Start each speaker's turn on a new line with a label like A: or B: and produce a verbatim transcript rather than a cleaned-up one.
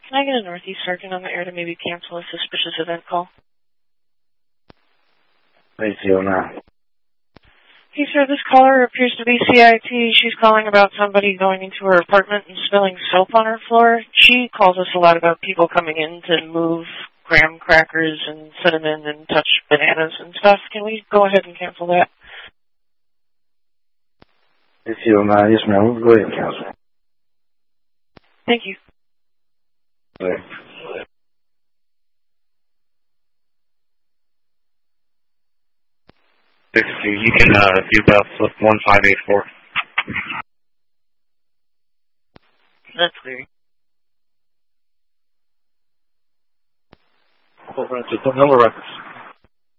A: Can I get a Northeast Sergeant on the air to maybe cancel a suspicious event call?
B: eight zero nine.
A: Hey, sir, this caller appears to be C I T. She's calling about somebody going into her apartment and spilling soap on her floor. She calls us a lot about people coming in to move graham crackers and cinnamon and touch bananas and stuff. Can we go ahead and cancel that?
B: eight zero nine, yes, ma'am. Go ahead and cancel.
A: Thank you.
B: Okay.
C: You can uh, do about flip one five eight four.
A: That's clear.
B: Number records.